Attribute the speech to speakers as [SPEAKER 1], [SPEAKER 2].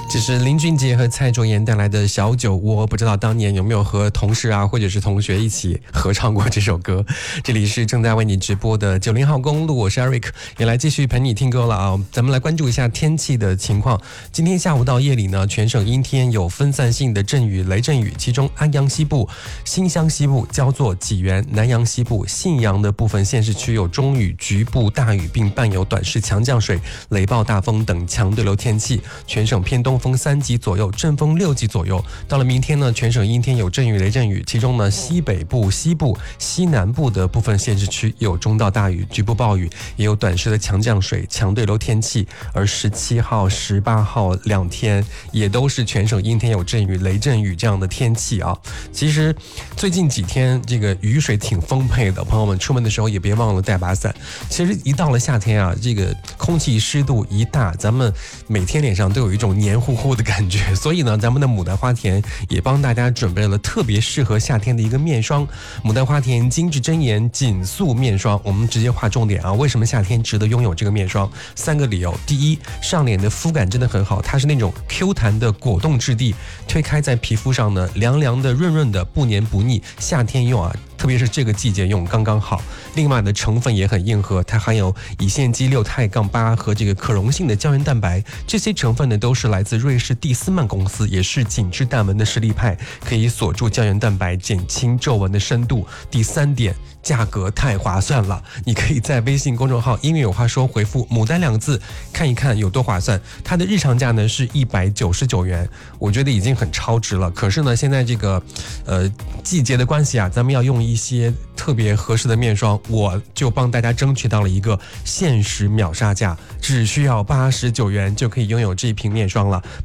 [SPEAKER 1] 这是林俊杰和蔡卓妍带来的小酒窝，不知道当年有没有和同事啊或者是同学一起合唱过这首歌。这里是正在为你直播的90号公路，我是 Eric， 也来继续陪你听歌了啊。咱们来关注一下天气的情况。今天下午到夜里呢，全省阴天，有分散性的阵雨、雷阵雨，其中安阳西部、新乡西部、焦作、济源、南阳西部、信阳的部分县市区有中雨、局部大雨，并伴有短时强降水、雷暴大风等强对流天气。全省偏东风3级左右，阵风6级左右。到了明天呢，全省阴天，有阵雨、雷阵雨，其中呢，西北部、西部、西南部的部分县市区有中到大雨、局部暴雨，也有短时的强降水、强对流天气。而17号、18号2天也都是全省阴天，有阵雨、雷阵雨这样的天气啊。其实最近几天这个雨水挺丰沛的，朋友们出门的时候也别忘了带把伞。其实一到了夏天啊，这个空气湿度一大，咱们每天脸上都有一种黏糊糊的感觉，所以呢，咱们的牡丹花田也帮大家准备了特别适合夏天的一个面霜——牡丹花田精致真颜紧塑面霜。我们直接划重点啊，为什么夏天值得拥有这个面霜？3个理由。第一，上脸的肤感真的很好，它是那种 Q 弹的果冻质地，推开在皮肤上呢，凉凉的、润润的，不黏不腻，夏天用啊，特别是这个季节用刚刚好。另外的成分也很硬核，它含有乙酰基6肽杠8和这个可溶性的胶原蛋白，这些成分呢都是来自瑞士蒂斯曼公司，也是紧致淡纹的实力派，可以锁住胶原蛋白，减轻皱纹的深度。第3点，价格太划算了，你可以在微信公众号音乐有话说回复牡丹2个字，看一看有多划算。它的日常价呢是199元，我觉得已经很超值了。可是呢，现在这个季节的关系啊，咱们要用一些特别合适的面霜，我就帮大家争取到了一个限时秒杀价，只需要89元就可以拥有这一瓶面霜了。